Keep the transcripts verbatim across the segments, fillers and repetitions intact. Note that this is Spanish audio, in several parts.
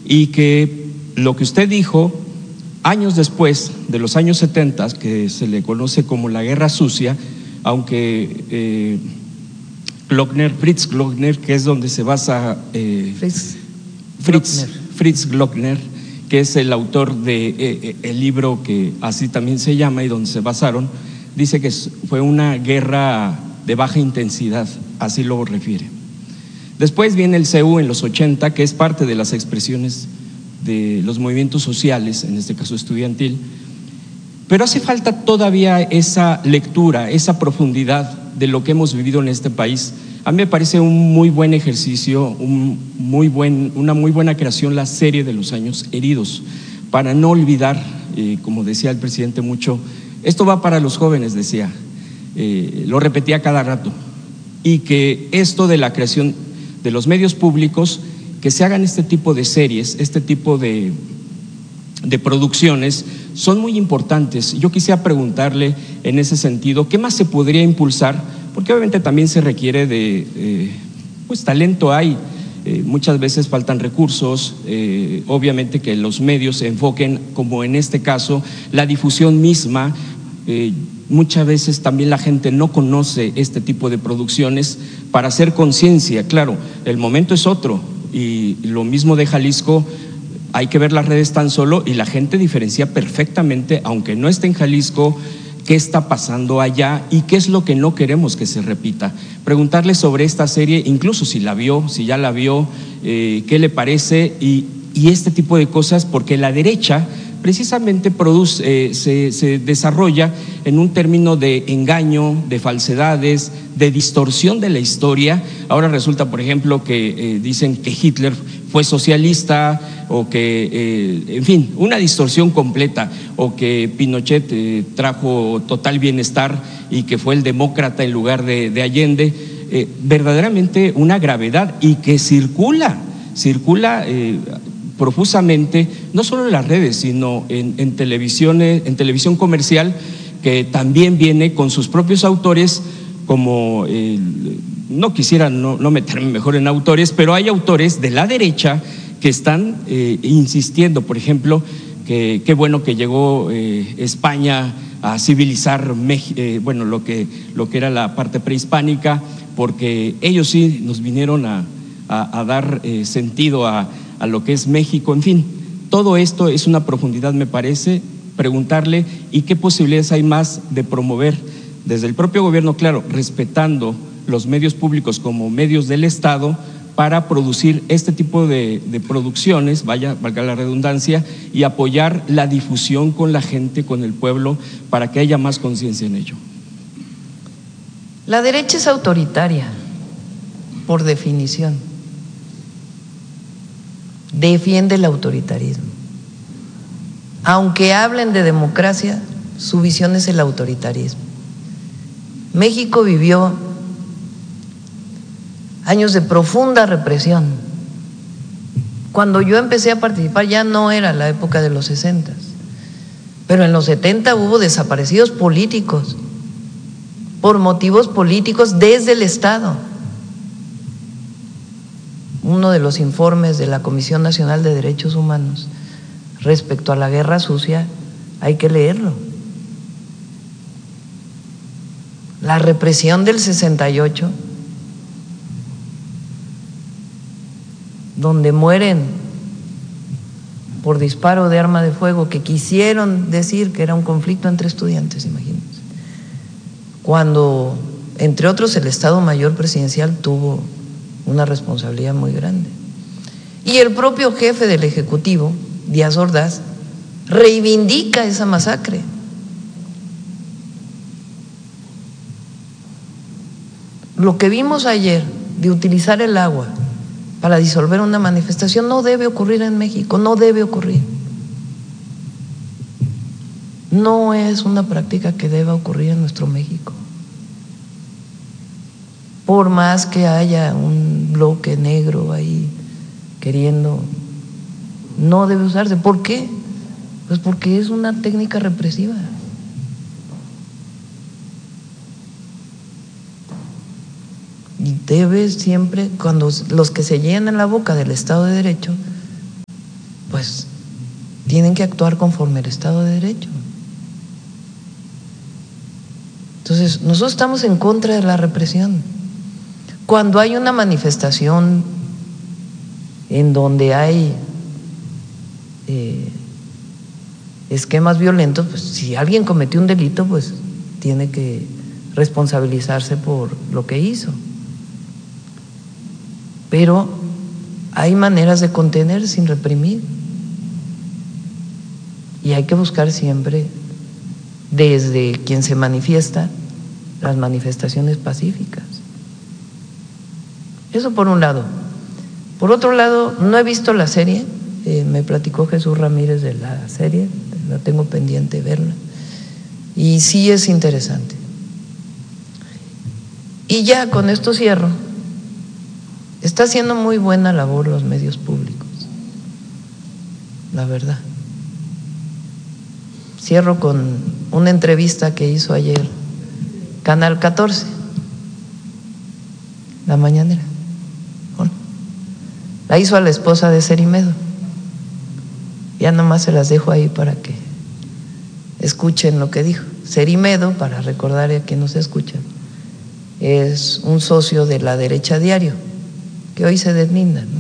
y que lo que usted dijo años después de los años setenta, que se le conoce como la Guerra Sucia, aunque eh, Glockner, Fritz Glockner, que es donde se basa eh, Fritz, Fritz, Glockner. Fritz Glockner, que es el autor de eh, el libro que así también se llama y donde se basaron, dice que fue una guerra de baja intensidad, así lo refiere. Después viene el C U en los ochenta, que es parte de las expresiones de los movimientos sociales, en este caso estudiantil, pero hace falta todavía esa lectura, esa profundidad de lo que hemos vivido en este país. A mí me parece un muy buen ejercicio, un muy buen, una muy buena creación la serie de los años heridos, para no olvidar, eh, como decía el presidente mucho, esto va para los jóvenes, decía, eh, lo repetía cada rato, y que esto de la creación de los medios públicos, que se hagan este tipo de series, este tipo de, de producciones, son muy importantes. Yo quisiera preguntarle en ese sentido, ¿qué más se podría impulsar? Porque obviamente también se requiere de, eh, pues talento hay, eh, muchas veces faltan recursos, eh, obviamente que los medios se enfoquen, como en este caso, la difusión misma. Eh, muchas veces también la gente no conoce este tipo de producciones para hacer conciencia. Claro, el momento es otro, y lo mismo de Jalisco. Hay que ver las redes tan solo y la gente diferencia perfectamente, aunque no esté en Jalisco, qué está pasando allá y qué es lo que no queremos que se repita. Preguntarle sobre esta serie, incluso si la vio, si ya la vio, eh, qué le parece y, y este tipo de cosas, porque la derecha precisamente produce, eh, se, se desarrolla en un término de engaño, de falsedades, de distorsión de la historia. Ahora resulta, por ejemplo, que eh, dicen que Hitler fue socialista, o que, eh, en fin, una distorsión completa, o que Pinochet eh, trajo total bienestar y que fue el demócrata en lugar de, de Allende. Eh, verdaderamente una gravedad, y que circula, circula eh, profusamente, no solo en las redes, sino en, en, televisión, en televisión comercial, que también viene con sus propios autores, como, eh, no quisiera no, no meterme mejor en autores, pero hay autores de la derecha que están eh, insistiendo, por ejemplo, que qué bueno que llegó eh, España a civilizar México, eh, bueno, lo que, lo que era la parte prehispánica, porque ellos sí nos vinieron a, a, a dar eh, sentido a, a lo que es México. En fin, todo esto es una profundidad, me parece, preguntarle y qué posibilidades hay más de promover desde el propio gobierno, claro, respetando los medios públicos como medios del Estado, para producir este tipo de, de producciones, vaya, valga la redundancia, y apoyar la difusión con la gente, con el pueblo, para que haya más conciencia en ello. La derecha es autoritaria, por definición. Defiende el autoritarismo. Aunque hablen de democracia, su visión es el autoritarismo. México vivió años de profunda represión. Cuando yo empecé a participar ya no era la época de los sesentas, pero en los setenta hubo desaparecidos políticos por motivos políticos desde el Estado. Uno de los informes de la Comisión Nacional de Derechos Humanos respecto a la Guerra Sucia, hay que leerlo. La represión del sesenta y ocho, donde mueren por disparo de arma de fuego, que quisieron decir que era un conflicto entre estudiantes, imagínense. Cuando, entre otros, el Estado Mayor Presidencial tuvo una responsabilidad muy grande. Y el propio jefe del Ejecutivo, Díaz Ordaz, reivindica esa masacre. Lo que vimos ayer de utilizar el agua para disolver una manifestación no debe ocurrir en México, no debe ocurrir. No es una práctica que deba ocurrir en nuestro México. Por más que haya un bloque negro ahí queriendo, no debe usarse. ¿Por qué? Pues porque es una técnica represiva. Y debe siempre, cuando los que se llenan la boca del Estado de Derecho, pues tienen que actuar conforme al Estado de Derecho. Entonces, nosotros estamos en contra de la represión. Cuando hay una manifestación en donde hay eh, esquemas violentos, pues si alguien cometió un delito, pues tiene que responsabilizarse por lo que hizo. Pero hay maneras de contener sin reprimir. Y hay que buscar siempre, desde quien se manifiesta, las manifestaciones pacíficas. Eso por un lado. Por otro lado, no he visto la serie, eh, me platicó Jesús Ramírez de la serie, la tengo pendiente verla, y sí es interesante. Y ya con esto cierro. Está haciendo muy buena labor los medios públicos, la verdad. Cierro con una entrevista que hizo ayer Canal catorce, la mañanera. Bueno, la hizo a la esposa de Cerimedo. Ya nomás se las dejo ahí para que escuchen lo que dijo. Cerimedo, para recordar a quien nos escucha, es un socio de La Derecha Diario, que hoy se deslinda, ¿no?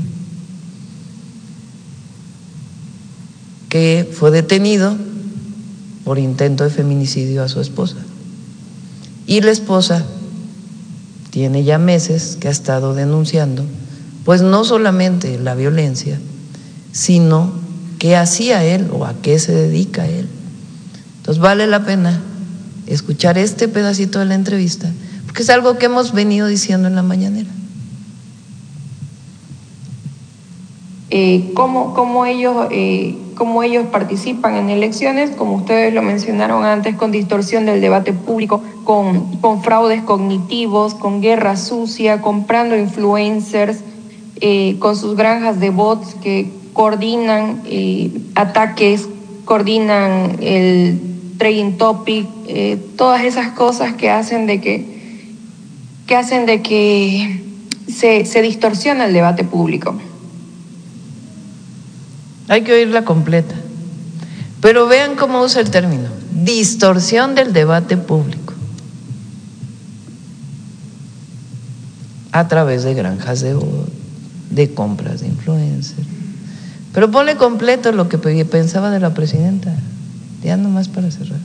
Que fue detenido por intento de feminicidio a su esposa. Y la esposa tiene ya meses que ha estado denunciando, pues no solamente la violencia, sino qué hacía él o a qué se dedica él. Entonces vale la pena escuchar este pedacito de la entrevista, porque es algo que hemos venido diciendo en la mañanera. Eh, cómo, cómo, ellos, eh, cómo ellos participan en elecciones, como ustedes lo mencionaron antes, con distorsión del debate público, con, con fraudes cognitivos, con guerra sucia, comprando influencers, eh, con sus granjas de bots que coordinan eh, ataques, coordinan el trading topic, eh, todas esas cosas que hacen de que, que, hacen de que se, se distorsiona el debate público. Hay que oírla completa. Pero vean cómo usa el término: distorsión del debate público a través de granjas de voz, de compras de influencers. Pero ponle completo lo que pensaba de la presidenta, ya nomás para cerrar.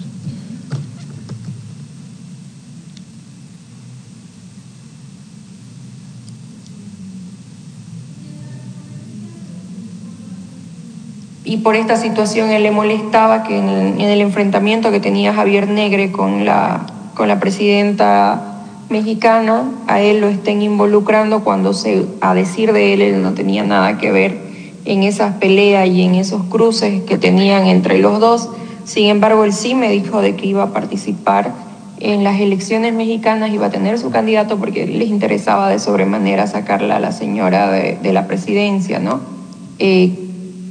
Y por esta situación él le molestaba que en el, en el enfrentamiento que tenía Javier Negre con la, con la presidenta mexicana, a él lo estén involucrando cuando, se, a decir de él, él no tenía nada que ver en esas peleas y en esos cruces que tenían entre los dos. Sin embargo, él sí me dijo de que iba a participar en las elecciones mexicanas, iba a tener su candidato porque les interesaba de sobremanera sacarla a la señora de, de la presidencia, ¿no? Eh,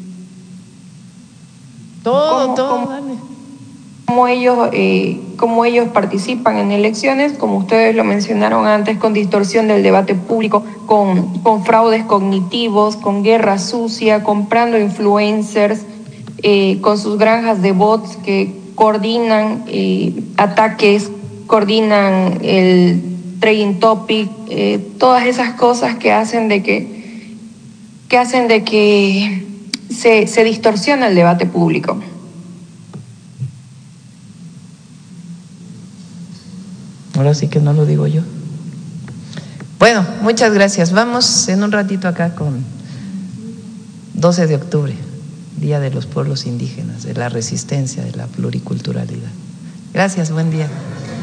Todo, ¿Cómo, todo, cómo, dale. Cómo ellos, eh, cómo ellos participan en elecciones, como ustedes lo mencionaron antes, con distorsión del debate público, con, con fraudes cognitivos, con guerra sucia, comprando influencers, eh, con sus granjas de bots que coordinan eh, ataques, coordinan el trading topic, eh, todas esas cosas que hacen de que, que, hacen de que Se, se distorsiona el debate público. Ahora sí que no lo digo yo. Bueno, muchas gracias. Vamos en un ratito acá con doce de octubre, Día de los Pueblos Indígenas, de la resistencia, de la pluriculturalidad. Gracias, buen día.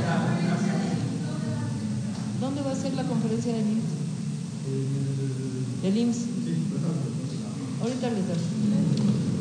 ¿Dónde va a ser la conferencia del I M S S? ¿El I M S S? Ahorita les doy.